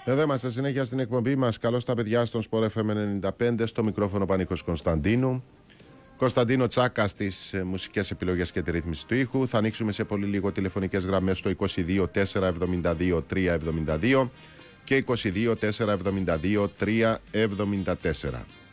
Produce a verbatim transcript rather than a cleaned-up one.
Εδώ είμαστε συνέχεια στην εκπομπή μας. Καλώς τα παιδιά στον Sport εφ εμ ενενήντα πέντε. Στο μικρόφωνο Πανίκος Κωνσταντίνου. Κωνσταντίνο Τσάκα στις μουσικές επιλογές και τη ρύθμιση του ήχου. Θα ανοίξουμε σε πολύ λίγο τηλεφωνικές γραμμές στο είκοσι δύο τετρακόσια εβδομήντα δύο τριακόσια εβδομήντα δύο και είκοσι δύο τετρακόσια εβδομήντα δύο τριακόσια εβδομήντα τέσσερα.